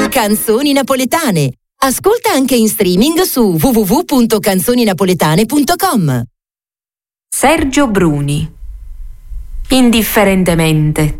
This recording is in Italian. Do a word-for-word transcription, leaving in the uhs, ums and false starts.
Canzoni napoletane. Ascolta anche in streaming su w w w punto canzoni napoletane punto com. Sergio Bruni. Indifferentemente